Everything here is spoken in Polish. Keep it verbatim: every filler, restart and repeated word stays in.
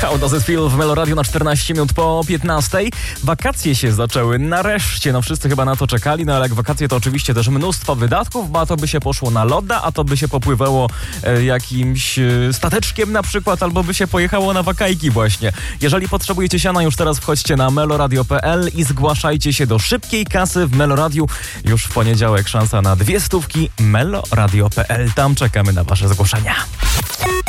How Does It Feel w Melo Radio na czternaście minut po piętnastej. Wakacje się zaczęły nareszcie, no wszyscy chyba na to czekali, no ale jak wakacje to oczywiście też mnóstwo wydatków, bo a to by się poszło na loda, a to by się popływało e, jakimś e, stateczkiem na przykład, albo by się pojechało na wakajki właśnie. Jeżeli potrzebujecie siana, już teraz wchodźcie na meloradio kropka p l i zgłaszajcie się do szybkiej kasy w Meloradiu. Już w poniedziałek szansa na dwie stówki. meloradio kropka p l, tam czekamy na wasze zgłoszenia.